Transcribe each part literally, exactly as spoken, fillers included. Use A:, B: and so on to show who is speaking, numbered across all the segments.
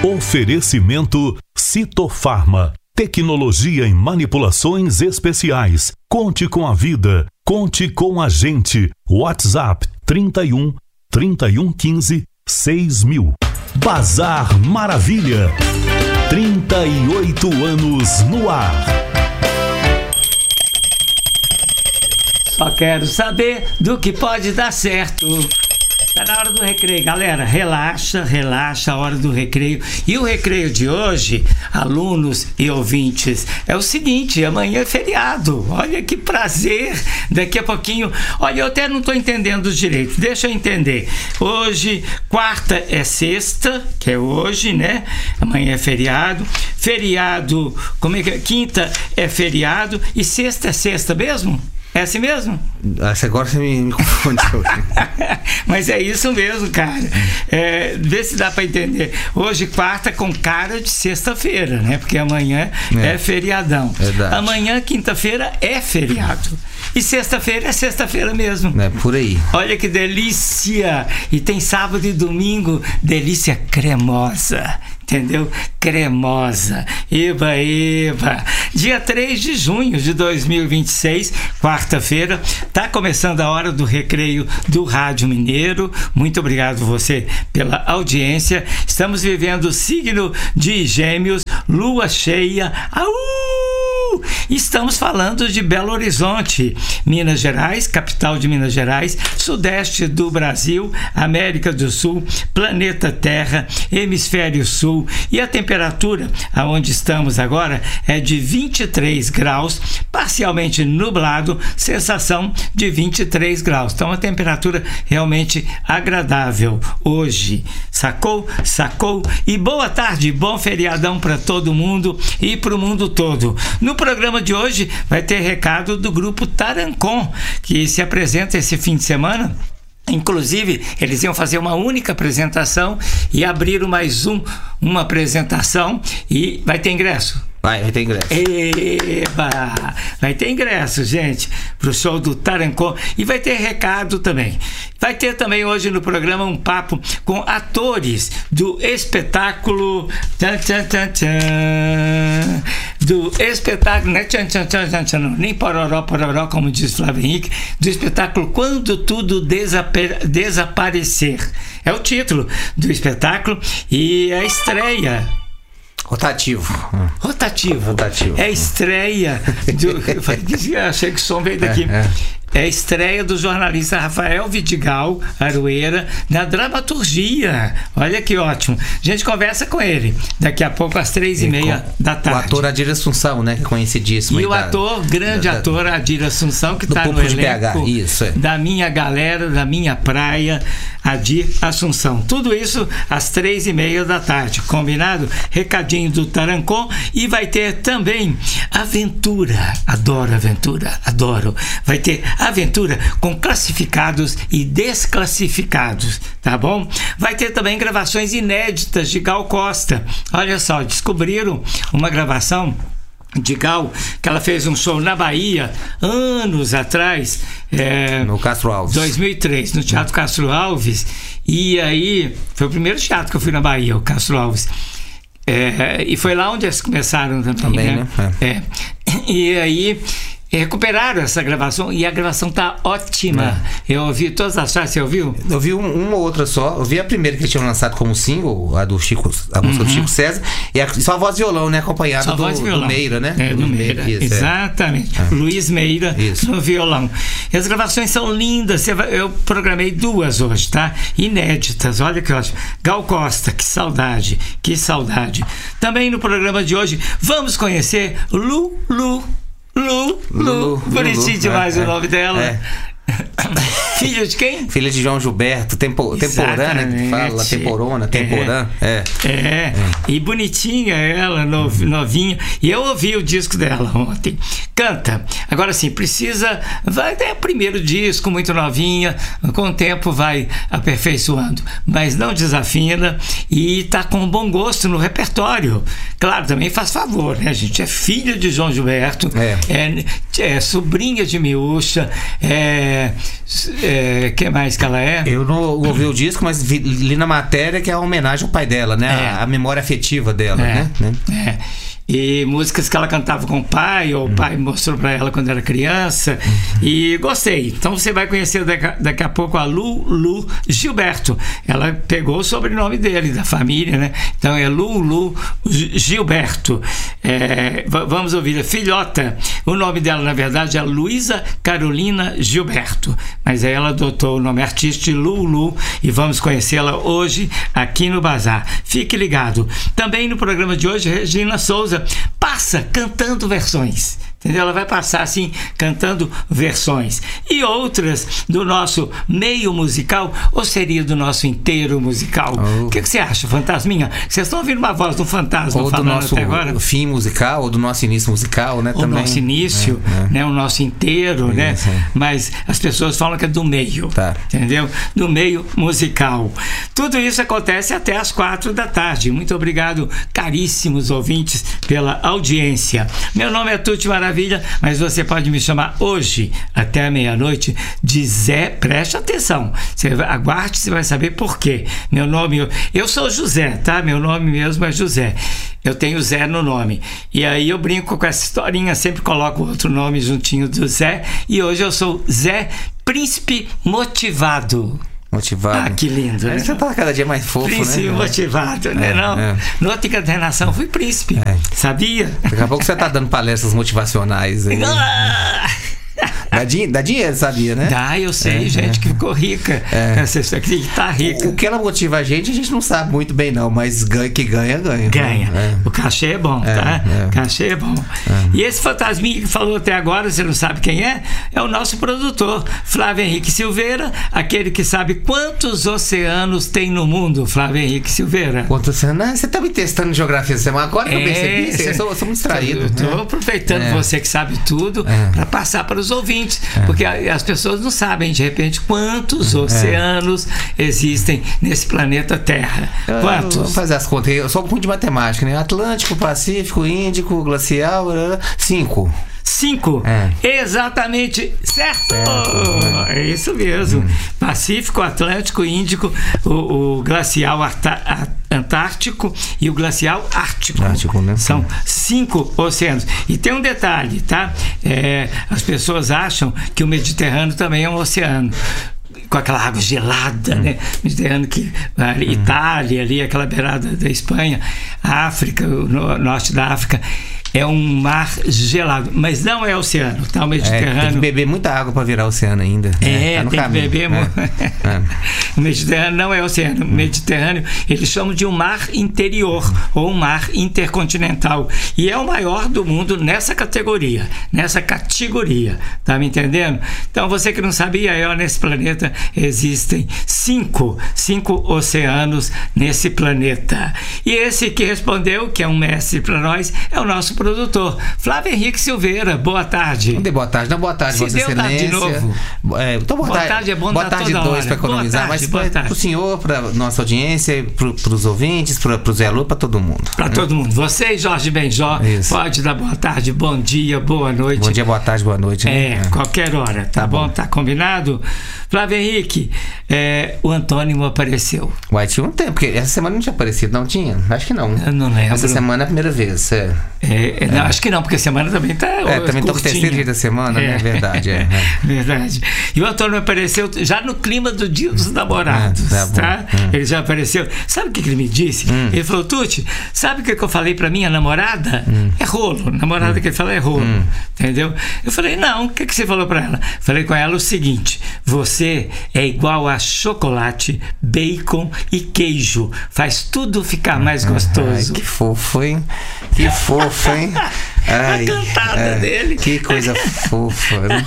A: Oferecimento Citofarma. Tecnologia em manipulações especiais. Conte com a vida. Conte com a gente. WhatsApp trinta e um, trinta e um quinze, seis mil. Bazar Maravilha. trinta e oito anos no ar.
B: Só quero saber do que pode dar certo. Tá na hora do recreio, galera, relaxa, relaxa, a hora do recreio. E o recreio de hoje, alunos e ouvintes, é o seguinte: amanhã é feriado. Olha que prazer. Daqui a pouquinho, olha, eu até não tô entendendo direito, deixa eu entender. Hoje, quarta é sexta, que é hoje, né? Amanhã é feriado. Feriado, como é que é? Quinta é feriado e sexta é sexta mesmo? É assim mesmo?
C: Agora você me, me confundeu.
B: Mas é isso mesmo, cara. É, vê se dá pra entender. Hoje, quarta, com cara de sexta-feira, né? Porque amanhã é, é feriadão. Verdade. Amanhã, quinta-feira, é feriado. E sexta-feira é sexta-feira mesmo.
C: É por aí.
B: Olha que delícia! E tem sábado e domingo, delícia cremosa. Entendeu? Cremosa. Eba, eba. Dia três de junho de dois mil e vinte e seis, quarta-feira, tá começando a hora do recreio do Rádio Mineiro. Muito obrigado você pela audiência. Estamos vivendo o signo de Gêmeos, lua cheia. Au! Estamos falando de Belo Horizonte, Minas Gerais, capital de Minas Gerais, sudeste do Brasil, América do Sul, planeta Terra, hemisfério sul, e a temperatura aonde estamos agora é de vinte e três graus, parcialmente nublado, sensação de vinte e três graus. Então, uma temperatura realmente agradável hoje. Sacou? Sacou? E boa tarde, bom feriadão para todo mundo e para o mundo todo. No programa de hoje vai ter recado do grupo Tarancon, que se apresenta esse fim de semana. Inclusive, eles iam fazer uma única apresentação e abriram mais um, uma apresentação, e vai ter ingresso.
C: Vai, vai ter ingresso.
B: Eba! Vai ter ingresso, gente, pro show do Tarancon. E vai ter recado também. Vai ter também hoje no programa um papo com atores do espetáculo... Tchan, tchan, tchan, tchan, do espetáculo... Né? Tchan, tchan, tchan, tchan, tchan, nem pororó, pororó, como diz Flávio Henrique. Do espetáculo Quando Tudo Desapa- Desaparecer. É o título do espetáculo e a estreia...
C: Rotativo.
B: Rotativo.
C: Rotativo.
B: É a estreia do... Eu achei que o som veio daqui. É, é. É a estreia do jornalista Rafael Vidigal Aroeira na dramaturgia. Olha que ótimo. A gente conversa com ele daqui a pouco às três e, e meia com, da tarde.
C: O ator Adir Assunção, né? Conhecidíssimo.
B: E o da, ator, grande da, ator Adir Assunção, que está no elenco
C: B H. Isso, é.
B: Da minha galera, da minha praia, Adir Assunção. Tudo isso às três e meia da tarde. Combinado? Recadinho do Tarancon. E vai ter também aventura. Adoro aventura. Adoro. Vai ter aventura com classificados e desclassificados, tá bom? Vai ter também gravações inéditas de Gal Costa. Olha só, descobriram uma gravação de Gal, que ela fez um show na Bahia anos atrás, é,
C: no Castro Alves,
B: dois mil e três, no Teatro hum. Castro Alves. E aí foi o primeiro teatro que eu fui na Bahia, o Castro Alves. É, e foi lá onde eles começaram também, também né? né? É. É. E aí recuperaram essa gravação e a gravação tá ótima. É. Eu ouvi todas as faixas. Você ouviu?
C: Eu ouvi um, uma ou outra só. Eu vi a primeira que eles tinham lançado como single, a do Chico, a música uhum. do Chico César, e a, só a voz e violão, né? Acompanhada do, do Meira, né?
B: É, do, do Meira. Isso, exatamente. É. Luiz Meira Isso. no violão. E as gravações são lindas. Eu programei duas hoje, tá? Inéditas. Olha que ótimo. Gal Costa, que saudade. Que saudade. Também no programa de hoje, vamos conhecer Lu Lu. Lu, Lu, bonitinho demais é, o nome dela. É. Filha de quem?
C: Filha de João Gilberto, tempo, Temporana, que fala, Temporona, Temporã. É.
B: É. É. é. E bonitinha ela, novinha. E eu ouvi o disco dela ontem. Canta. Agora sim, precisa. Vai ter o primeiro disco, muito novinha. Com o tempo vai aperfeiçoando. Mas não desafina e tá com bom gosto no repertório. Claro, também faz favor, né, gente? É filha de João Gilberto, é, é, é sobrinha de Miúcha, é. É, é, que mais que ela é?
C: Eu não ouvi o disco, mas vi, li na matéria que é uma homenagem ao pai dela, né? É. A, a memória afetiva dela,
B: é.
C: né?
B: É. E músicas que ela cantava com o pai, ou o uhum. pai mostrou para ela quando era criança. Uhum. E gostei. Então você vai conhecer daqui, daqui a pouco a Lulu Gilberto. Ela pegou o sobrenome dele, da família, né? Então é Lulu Gilberto. É, vamos ouvir a filhota. O nome dela, na verdade, é Luísa Carolina Gilberto. Mas aí ela adotou o nome artístico de Lulu e vamos conhecê-la hoje aqui no Bazar. Fique ligado. Também no programa de hoje, Regina Souza passa cantando versões, entendeu? Ela vai passar assim, cantando versões. E outras do nosso meio musical, ou seria do nosso inteiro musical? O oh. que, que você acha, Fantasminha? Vocês estão ouvindo uma voz do fantasma
C: ou
B: falando
C: do nosso
B: até agora?
C: Fim musical, ou do nosso início musical, né?
B: O
C: também.
B: nosso início, é, é. né? O nosso inteiro, Isso, né? É. Mas as pessoas falam que é do meio, tá. entendeu? Do meio musical. Tudo isso acontece até às quatro da tarde. Muito obrigado, caríssimos ouvintes, pela audiência. Meu nome é Tuti Maravilha, mas você pode me chamar hoje até a meia-noite de Zé. Preste atenção, você aguarde, você vai saber por quê. Meu nome, eu sou José, tá? Meu nome mesmo é José. Eu tenho Zé no nome. E aí eu brinco com essa historinha, sempre coloco outro nome juntinho do Zé. E hoje eu sou Zé Príncipe Motivado.
C: Motivado.
B: Ah, que lindo, né?
C: Você tá cada dia mais fofo,
B: príncipe, né? Príncipe motivado, é, né? Não. É. No outra encarnação fui príncipe. É. Sabia?
C: Daqui a pouco você tá dando palestras motivacionais aí. Dá, din- dá dinheiro, sabia, né?
B: Dá, eu sei, é, gente é. que ficou rica. É. Você que tá rica.
C: O, o que ela motiva a gente, a gente não sabe muito bem, não, mas ganha, que ganha, ganha.
B: Ganha. É. O cachê é bom, é, tá? É. O cachê é bom. É. E esse fantasminha que falou até agora, você não sabe quem é? É o nosso produtor, Flávio Henrique Silveira, aquele que sabe quantos oceanos tem no mundo, Flávio Henrique Silveira.
C: Quantos oceanos? Você tá me testando geografia semana agora que é, eu percebi? Cê, eu, sou, eu sou muito distraído.
B: Eu tô né? aproveitando é. você que sabe tudo é. para passar para os ouvintes. É. Porque as pessoas não sabem, de repente, quantos é. oceanos existem nesse planeta Terra. Quantos?
C: Vamos fazer as contas. Eu sou um pouco de matemática, né? Atlântico, Pacífico, Índico, Glacial, cinco.
B: Cinco. É. Exatamente certo. certo. É isso mesmo. Hum. Pacífico, Atlântico, Índico, o, o glacial Arta- Antártico e o glacial Ártico. Ártico, né? São cinco oceanos. E tem um detalhe, tá? É, as pessoas acham que o Mediterrâneo também é um oceano. Com aquela água gelada, hum. né? Mediterrâneo, que, ali, hum. Itália, ali, aquela beirada da Espanha, África, o no, norte da África. É um mar gelado, mas não é oceano, tá? O Mediterrâneo. É, tem que beber muita água para virar oceano ainda. É,
C: é tá
B: tem
C: caminho.
B: que beber. É. é. O Mediterrâneo não é oceano. O Mediterrâneo, eles chamam de um mar interior ou um mar intercontinental. E é o maior do mundo nessa categoria, nessa categoria. Tá me entendendo? Então, você que não sabia, aí, ó, nesse planeta existem cinco, cinco oceanos nesse planeta. E esse que respondeu, que é um mestre para nós, é o nosso produtor, Flávio Henrique Silveira. Boa tarde.
C: Não dê boa tarde, não boa tarde, Vossa Excelência.
B: De novo.
C: É, então boa, boa tarde, tarde é bom boa tarde dois para economizar, tarde, mas para o senhor, para nossa audiência, para os ouvintes, para o Zé Lu, para todo mundo.
B: Para né? todo mundo. Você e Jorge Benjó, Isso. pode dar boa tarde, bom dia, boa noite.
C: Bom dia, boa tarde, boa noite. Né?
B: É, é, qualquer hora, tá, tá bom? bom? Tá combinado? Flávio Henrique, é, o Antônimo apareceu.
C: Uai, tinha um tempo, porque essa semana não tinha aparecido, não tinha? Acho que não.
B: Eu não lembro.
C: Essa semana é a primeira vez, é.
B: É, é. Não, acho que não, porque a semana também tá.
C: É, também tô com o terceiro dia da semana, é. né? Verdade, é.
B: é. Verdade. E o Antônio apareceu já no clima do Dia dos Namorados, é, tá? tá? Hum. Ele já apareceu. Sabe o que ele me disse? Hum. Ele falou: Tuti, sabe o que eu falei pra minha namorada? Hum. É rolo. Namorada hum. que ele fala é rolo. Hum. Entendeu? Eu falei: não, o que, que você falou pra ela? Falei com ela o seguinte: você é igual a chocolate, bacon e queijo. Faz tudo ficar mais gostoso.
C: Ai, que fofo, hein? Que fofo, hein? Ai,
B: a cantada
C: é,
B: dele.
C: Que coisa fofa, né?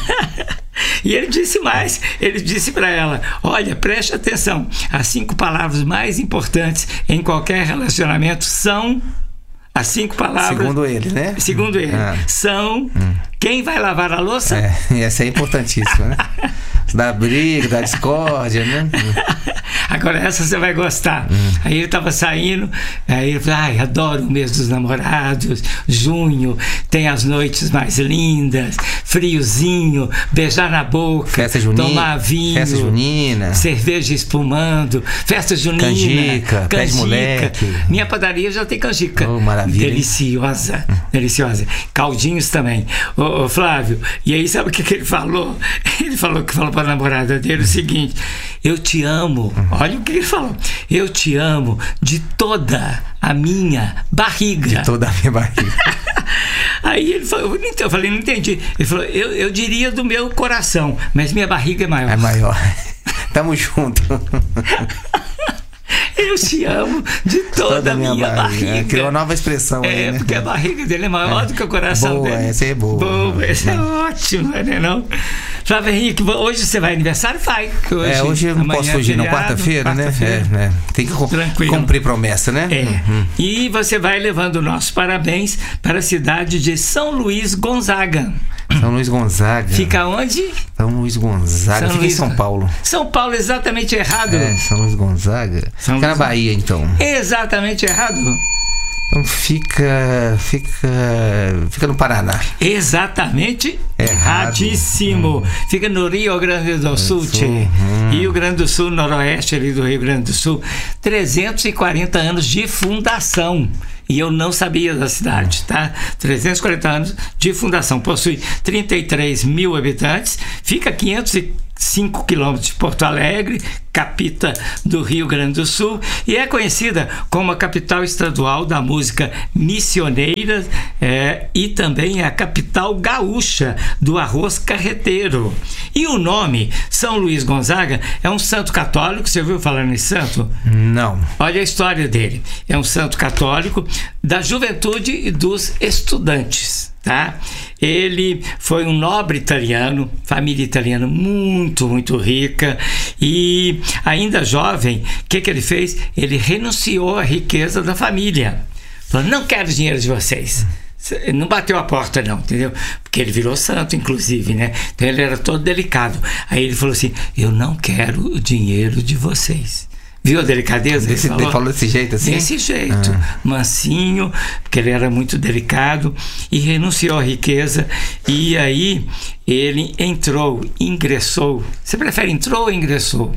B: E ele disse mais, ele disse para ela: olha, preste atenção, as cinco palavras mais importantes em qualquer relacionamento são as cinco palavras.
C: Segundo ele, né?
B: Segundo ele, ah. são hum. quem vai lavar a louça?
C: É, essa é importantíssima, né? Da briga, da discórdia, né?
B: Agora essa você vai gostar. Hum. Aí ele tava saindo, aí ele falou, ai, adoro o mês dos namorados, junho, tem as noites mais lindas, friozinho, beijar na boca,
C: festa junina,
B: tomar vinho,
C: festa junina,
B: cerveja espumando, festa junina,
C: canjica, pé de moleque.
B: Minha padaria já tem canjica.
C: Oh, maravilha.
B: Deliciosa, hum. deliciosa. Caldinhos também. Ô, ô, Flávio, e aí sabe o que, que ele falou? Ele falou que falou para a namorada dele o seguinte: eu te amo. Uhum. Olha o que ele falou. Eu te amo de toda a minha barriga.
C: De toda a minha barriga.
B: Aí ele falou, eu falei, não entendi. Ele falou, eu, eu diria do meu coração, mas minha barriga é maior.
C: É maior. Tamo junto.
B: Eu te amo de toda, toda a minha, minha barriga. barriga.
C: Criou uma nova expressão
B: é,
C: aí, né?
B: Porque a barriga dele é maior é. do que o coração
C: boa,
B: dele.
C: Essa é boa.
B: Boa, essa é ótima, né não? Flávio Henrique, hoje você vai aniversário? Vai.
C: Hoje, é, hoje eu não posso fugir, não. Quarta-feira, quarta né? É, é. Tem que Tranquilo. cumprir promessa, né?
B: É. Uhum. E você vai levando o nosso parabéns para a cidade de São Luís Gonzaga.
C: São Luís Gonzaga.
B: Fica onde?
C: São Luís Gonzaga.
B: São
C: Fica
B: Luís...
C: em São Paulo.
B: São Paulo, exatamente errado.
C: É, São Luís Gonzaga. São fica Luís... na Bahia, então.
B: Exatamente errado.
C: Então fica. Fica. Fica no Paraná.
B: Exatamente
C: Errado.
B: erradíssimo. Hum. Fica no Rio Grande do Sul, Sul. Hum. Rio Grande do Sul, noroeste ali do Rio Grande do Sul. trezentos e quarenta anos de fundação. E eu não sabia da cidade, tá? trezentos e quarenta anos de fundação. Possui trinta e três mil habitantes. Fica a quinhentos e cinco quilômetros de Porto Alegre, capital do Rio Grande do Sul, e é conhecida como a capital estadual da música missioneira é, e também a capital gaúcha do arroz carreteiro. E o nome São Luís Gonzaga é um santo católico. Você ouviu falar nesse santo?
C: Não.
B: Olha a história dele. É um santo católico da juventude e dos estudantes. Tá? Ele foi um nobre italiano, família italiana muito, muito rica, e ainda jovem, o que, que ele fez? Ele renunciou à riqueza da família. Falou, não quero dinheiro de vocês. Não bateu a porta não, entendeu? Porque ele virou santo, inclusive, né? Então ele era todo delicado. Aí ele falou assim, eu não quero o dinheiro de vocês. Viu a delicadeza?
C: Desse,
B: ele falou?
C: falou desse jeito assim?
B: Desse jeito, ah. mansinho, porque ele era muito delicado, e renunciou à riqueza. E aí ele entrou, ingressou. Você prefere entrou ou ingressou?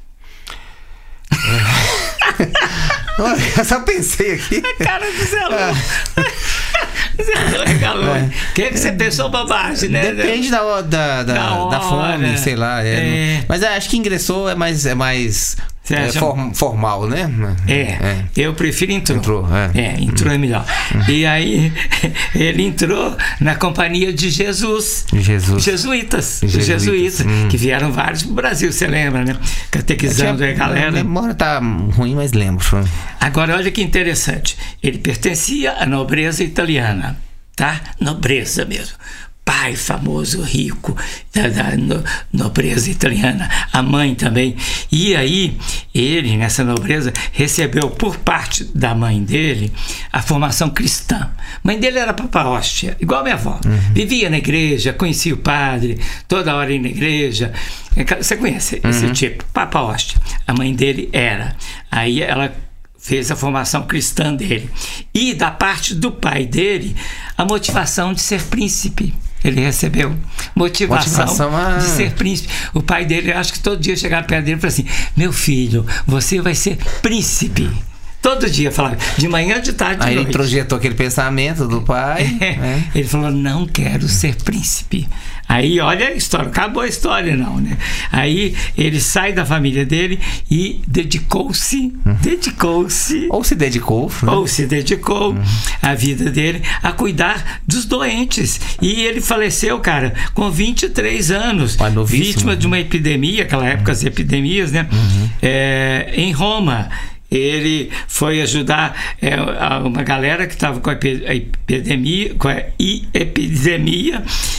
C: Olha, eu só pensei aqui.
B: A cara do Zé Lu. Zé Lu regalou. O que, que você pensou, bobagem, né?
C: Depende da, da, da, da, da fome, sei lá. É, é. Mas acho que ingressou é mais... É mais... É form, formal, né?
B: É, é, eu prefiro entrou.
C: Entrou, é.
B: É, entrou é melhor. E aí, ele entrou na companhia de Jesus.
C: Jesus.
B: Jesuítas. Jesuítas, jesuítas hum. que vieram vários pro Brasil, você lembra, né? Catequizando a galera. A
C: memória tá ruim, mas lembro.
B: Agora, olha que interessante. Ele pertencia à nobreza italiana, tá? Nobreza mesmo. Pai famoso, rico, da, da no, nobreza italiana, a mãe também. E aí, ele, nessa nobreza, recebeu por parte da mãe dele a formação cristã. A mãe dele era Papa Hóstia, igual a minha avó. Uhum. Vivia na igreja, conhecia o padre, toda hora ia na igreja. Você conhece esse uhum. tipo? Papa Hóstia. A mãe dele era. Aí ela fez a formação cristã dele. E da parte do pai dele, a motivação de ser príncipe. Ele recebeu motivação, motivação a... de ser príncipe. O pai dele, acho que todo dia chegava perto dele e falava assim, meu filho, você vai ser príncipe. Todo dia falava, de manhã, de tarde, de
C: Aí
B: noite.
C: Ele projetou aquele pensamento do pai.
B: É, é. Ele falou, não quero ser príncipe. Aí, olha a história, acabou a história não, né? Aí ele sai da família dele e dedicou-se, uhum. dedicou-se...
C: Ou se dedicou. Né?
B: Ou se dedicou uhum. a vida dele a cuidar dos doentes. E ele faleceu, cara, com vinte e três anos,
C: Pai,
B: vítima de uma epidemia, aquela época as epidemias, né? Uhum. É, em Roma. Ele foi ajudar é, uma galera que estava com a epidemia, com a epidemia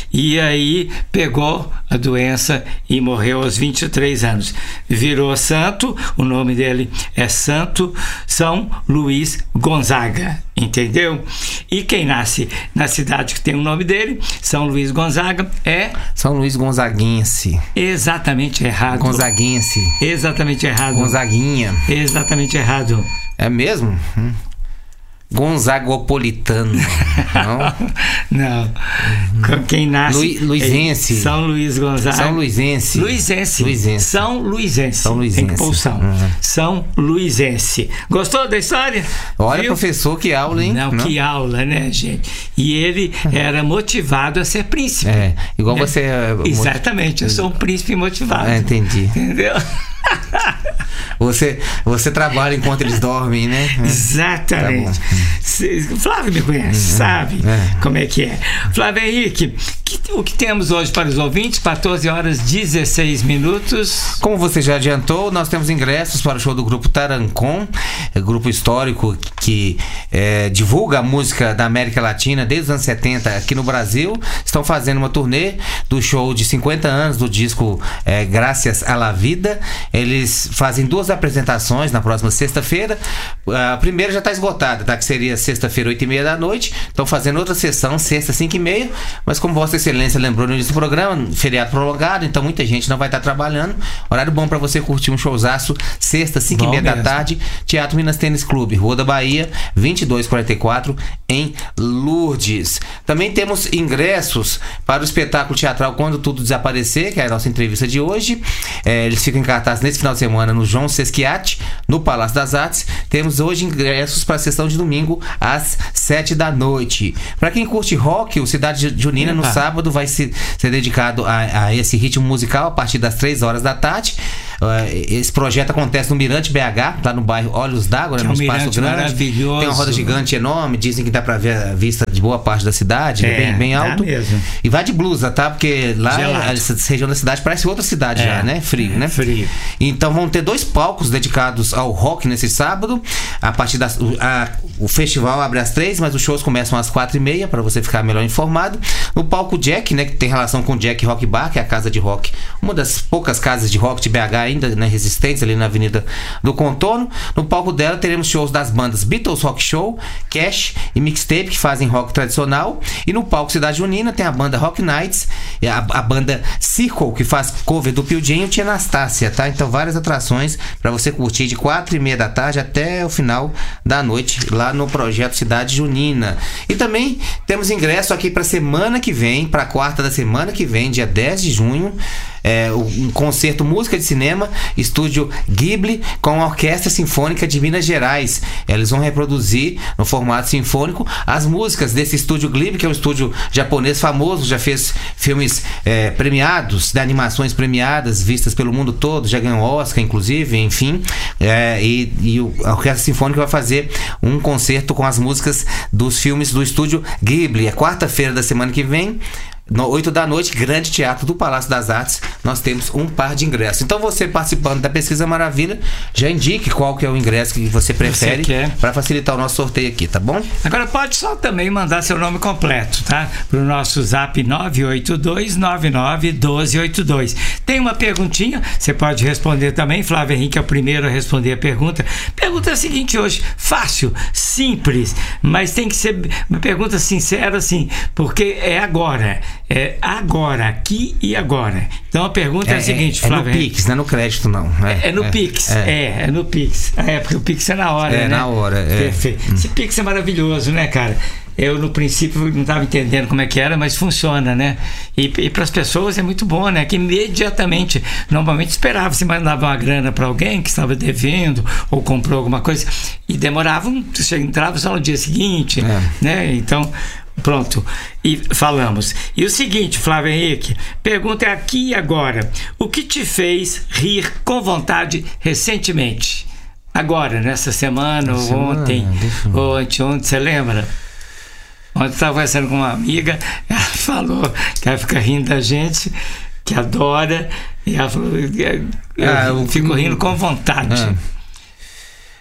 B: E aí pegou a doença e morreu aos vinte e três anos. Virou santo, o nome dele é Santo São Luís Gonzaga, entendeu? E quem nasce na cidade que tem o nome dele, São Luís Gonzaga, é...
C: São Luís Gonzaguense.
B: Exatamente errado.
C: Gonzaguense.
B: Exatamente errado.
C: Gonzaguinha.
B: Exatamente errado.
C: É mesmo? Hum. Gonzagopolitano. Não?
B: Não. Uhum. Quem nasce...
C: Lu, Luizense.
B: É São Luís Gonzaga.
C: São Luizense.
B: Luizense.
C: Luizense.
B: São Luizense.
C: São Luizense.
B: Tem que pôr São. Uhum. São Luizense. Gostou da história?
C: Olha,
B: viu?
C: Professor, que aula, hein?
B: Não, Não, que aula, né, gente? E ele era motivado a ser príncipe.
C: É, igual
B: né?
C: você... É...
B: Exatamente, eu sou um príncipe motivado.
C: É, entendi.
B: Entendeu?
C: Você, você trabalha enquanto eles dormem, né?
B: Exatamente. Tá, Flávio me conhece, uhum. sabe é. como é que é. Flávio Henrique, que, o que temos hoje para os ouvintes? quatorze horas e dezesseis minutos.
C: Como você já adiantou, nós temos ingressos para o show do grupo Tarancon, é, grupo histórico que é, divulga a música da América Latina desde os anos setenta aqui no Brasil. Estão fazendo uma turnê do show de cinquenta anos do disco é, Gracias a la Vida. Eles fazem duas apresentações na próxima sexta-feira. A primeira já está esgotada, tá? Que seria sexta-feira, oito e meia da noite. Estão fazendo outra sessão, sexta, cinco e meia. Mas como Vossa Excelência lembrou no início do programa, feriado prolongado, então muita gente não vai estar trabalhando. Horário bom para você curtir um showzaço, sexta, cinco e meia da tarde, Teatro Minas Tênis Clube, Rua da Bahia, vinte e dois quarenta e quatro, em Lourdes. Também temos ingressos para o espetáculo teatral Quando Tudo Desaparecer, que é a nossa entrevista de hoje. É, eles ficam em cartaz nesse final de semana no João Sesquiati, no Palácio das Artes. Temos hoje ingressos para a sessão de domingo às sete da noite. Para quem curte rock, o Cidade Junina no sábado vai ser, ser dedicado a, a esse ritmo musical a partir das três horas da tarde. Uh, esse projeto acontece no Mirante B H, lá no bairro Olhos d'Água, né,
B: é um
C: num espaço grande.
B: Maravilhoso.
C: Tem uma roda gigante enorme, dizem que dá pra ver a vista de boa parte da cidade, é, bem, bem alto.
B: Mesmo.
C: E vai de blusa, tá? Porque lá, a, essa região da cidade parece outra cidade é, já, né? Frio, é, né?
B: Frio.
C: Então vão ter dois palcos dedicados ao rock nesse sábado. A partir das. A, o festival abre às três, mas os shows começam às quatro e meia, pra você ficar melhor informado. No palco Jack, né? Que tem relação com o Jack Rock Bar, que é a casa de rock, uma das poucas casas de rock de B H ainda, né? Resistente, ali na Avenida do Contorno. No palco dela teremos shows das bandas Beatles Rock Show, Cash e Mixtape, que fazem rock tradicional. E no palco Cidade Junina tem a banda Rock Nights, a, a banda Circle, que faz cover do Pildinho, e Tia Anastácia, tá? Então várias atrações para você curtir de quatro e meia da tarde até o final da noite lá no projeto Cidade Junina. E também temos ingresso aqui para semana que vem, para quarta da semana que vem, dia dez de junho. É, um concerto Música de Cinema, Estúdio Ghibli, com a Orquestra Sinfônica de Minas Gerais. Eles vão reproduzir no formato sinfônico as músicas desse Estúdio Ghibli, que é um estúdio japonês famoso, já fez filmes é, premiados, de animações premiadas, vistas pelo mundo todo, já ganhou Oscar, inclusive, enfim. É, e, e a Orquestra Sinfônica vai fazer um concerto com as músicas dos filmes do Estúdio Ghibli. É quarta-feira da semana que vem, oito da noite, Grande Teatro do Palácio das Artes. Nós temos um par de ingressos. Então você, participando da Pesquisa Maravilha, já indique qual que é o ingresso que você prefere para facilitar o nosso sorteio aqui, tá bom?
B: Agora pode só também mandar seu nome completo, tá? Pro nosso zap nove oito dois nove nove um dois oito dois. Tem uma perguntinha, você pode responder também. Flávio Henrique é o primeiro a responder a pergunta. Pergunta é a seguinte hoje, fácil, simples, mas tem que ser uma pergunta sincera, assim, porque é agora. É agora, aqui e agora. Então a pergunta é, é a seguinte,
C: é,
B: Flávio.
C: É no Pix, não é no crédito, não.
B: É, é no
C: é,
B: Pix,
C: é.
B: é, é no Pix. É, porque o Pix é na hora,
C: é,
B: né? É
C: na hora, é.
B: Perfeito. Esse Pix é maravilhoso, né, cara? Eu, no princípio, não estava entendendo como é que era, mas funciona, né? E, e para as pessoas é muito bom, né? Que imediatamente, normalmente esperava, você mandava uma grana para alguém que estava devendo ou comprou alguma coisa e demorava, você entrava só no dia seguinte, é. né? Então, pronto, e falamos. E o seguinte, Flávio Henrique, pergunta é aqui e agora: o que te fez rir com vontade recentemente? Agora, nessa semana, ou
C: semana,
B: ontem, ou anteontem, você lembra? Ontem eu estava conversando com uma amiga, ela falou que ela fica rindo da gente, que adora, e ela falou, eu, ah, eu fico rindo com vontade.
C: Ah.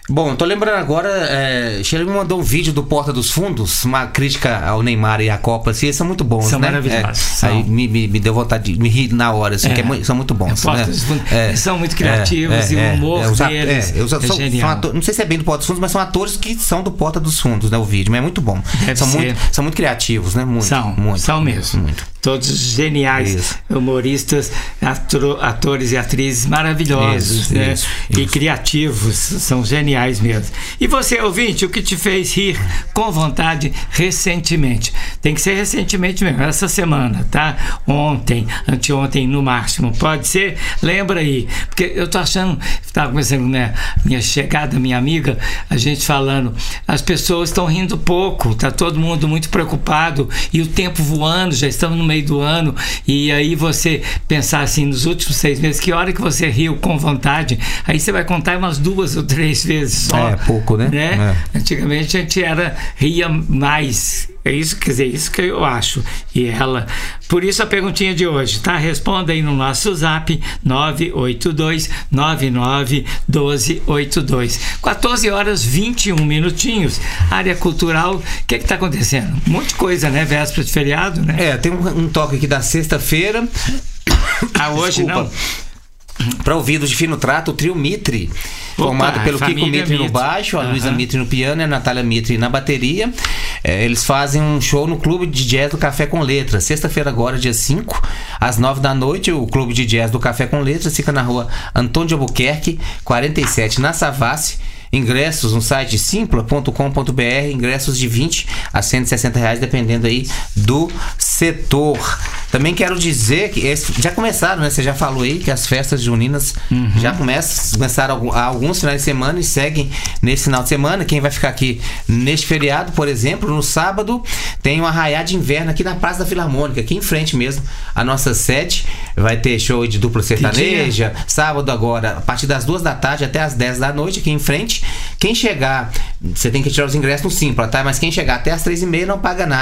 C: Bom, tô lembrando agora, é, Sheila me mandou um vídeo do Porta dos Fundos, uma crítica ao Neymar e à Copa, assim, eles são muito bons,
B: são
C: né?
B: maravilhosos.
C: É,
B: são.
C: Aí me, me, me deu vontade de me rir na hora, assim, é. que é muito, são muito bons.
B: É,
C: né?
B: dos Fundos,
C: é,
B: eles são muito criativos
C: é,
B: e o
C: é,
B: humor
C: é, os,
B: deles
C: é, os,
B: é
C: são,
B: genial.
C: São atores, não sei se é bem do Porta dos Fundos, mas são atores que são do Porta dos Fundos, né? O vídeo, mas é muito bom.
B: Deve
C: são,
B: ser.
C: muito, são muito criativos, né? Muito,
B: são,
C: muito,
B: são mesmo.
C: Muito.
B: Todos geniais, isso. humoristas, atro, atores e atrizes maravilhosos,
C: isso,
B: né?
C: isso,
B: e
C: isso.
B: criativos, são geniais mesmo. E você, ouvinte, o que te fez rir com vontade recentemente? Tem que ser recentemente mesmo, essa semana, tá? Ontem, anteontem no máximo, pode ser? Lembra aí, porque eu tô achando, estava conversando com minha, minha chegada, minha amiga, a gente falando, as pessoas estão rindo pouco, tá todo mundo muito preocupado e o tempo voando, já estamos no meio do ano, e aí você pensar assim, nos últimos seis meses, que hora que você riu com vontade, aí você vai contar umas duas ou três vezes só.
C: É, pouco, né?
B: né?
C: É.
B: Antigamente a gente era, ria mais. É isso, quer dizer, isso que eu acho. E ela, por isso a perguntinha de hoje, tá? Responda aí no nosso zap nove oito dois nove nove um dois oito dois. quatorze horas e vinte e um minutinhos. Área cultural, o que é que tá acontecendo? Um monte de coisa, né? Véspera de feriado, né?
C: É, tem um, um toque aqui da sexta-feira.
B: Ah, hoje
C: Desculpa.
B: não?
C: Para ouvidos de fino trato, o trio Mitre,
B: Opa,
C: formado pelo Kiko Mitre,
B: Mitre
C: no baixo, a
B: uhum.
C: Luísa Mitre no piano e a Natália Mitre na bateria. É, eles fazem um show no Clube de Jazz do Café com Letras, sexta-feira agora, dia cinco, às nove da noite. O Clube de Jazz do Café com Letras fica na rua Antônio de Albuquerque, quarenta e sete, na Savassi. Ingressos no site simpla ponto com ponto b r, ingressos de vinte a cento e sessenta reais, dependendo aí do setor. Também quero dizer que esse, já começaram, né? Você já falou aí que as festas juninas uhum. já começam, começaram há alguns finais de semana e seguem nesse final de semana. Quem vai ficar aqui neste feriado, por exemplo, no sábado, tem um arraiá de inverno aqui na Praça da Filarmônica, aqui em frente mesmo, a nossa sede. Vai ter show de dupla sertaneja, sábado agora, a partir das duas da tarde até as dez da noite, aqui em frente. Quem chegar, você tem que tirar os ingressos no Simpla, tá? Mas quem chegar até as três e meia não paga nada.